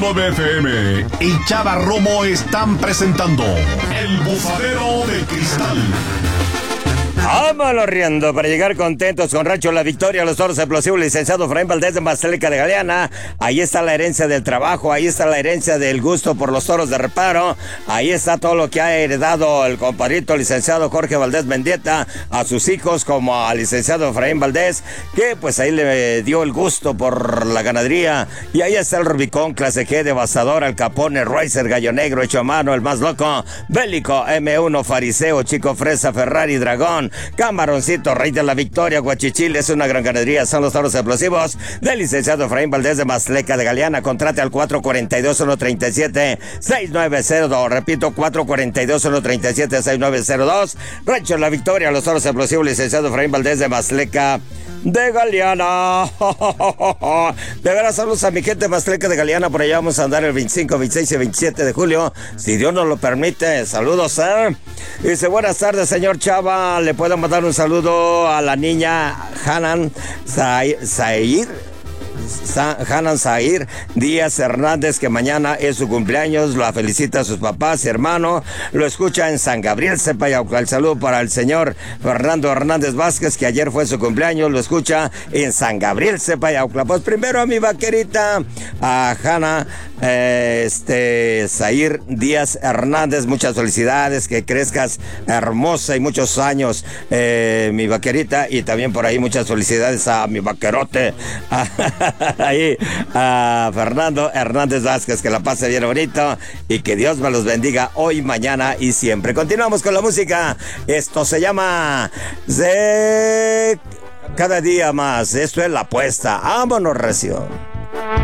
9FM y Chava Romo están presentando El Bufadero de Cristal. Vámonos riendo para llegar contentos con Rancho La Victoria, los toros explosivos, licenciado Efraín Valdés de Basílica de Galeana. Ahí está la herencia del trabajo, ahí está la herencia del gusto por los toros de reparo, ahí está todo lo que ha heredado el compadrito licenciado Jorge Valdés Mendieta a sus hijos, como al licenciado Efraín Valdés, que pues ahí le dio el gusto por la ganadería. Y ahí está el Rubicón Clase G, Devastador, Al Capone, Racer, Gallo Negro, Hecho a Mano, El Más Loco, Bélico, M1, Fariseo, Chico Fresa, Ferrari, Dragón, Camaroncito, Rey de la Victoria, Guachichil. Es una gran ganadería, son los toros explosivos del licenciado Efraín Valdés de Basílica de Galeana. Contrate al 442-137-6902, repito, 442-137-6902. Rancho La Victoria, los toros explosivos, licenciado Efraín Valdés de Basílica de Galeana. De veras, saludos a mi gente Basílica de Galeana. Por allá vamos a andar el 25, 26 y 27 de julio, si Dios nos lo permite. Saludos, Dice, buenas tardes, señor Chava. ¿Le puedo mandar un saludo a la niña Hanan Zahir Díaz Hernández, que mañana es su cumpleaños? La felicita a sus papás y hermano. Lo escucha en San Gabriel, Cepayauca. El saludo para el señor Fernando Hernández Vázquez, que ayer fue su cumpleaños. Lo escucha en San Gabriel, Cepayauca. Pues primero a mi vaquerita, a Hanna Zahir Díaz Hernández, muchas felicidades, que crezcas hermosa y muchos años, mi vaquerita. Y también por ahí muchas felicidades a mi vaquerote, ahí a Fernando Hernández Vázquez, que la pase bien bonito y que Dios me los bendiga hoy, mañana y siempre. Continuamos con la música. Esto se llama Cada Día Más. Esto es La Apuesta. Vámonos, recio.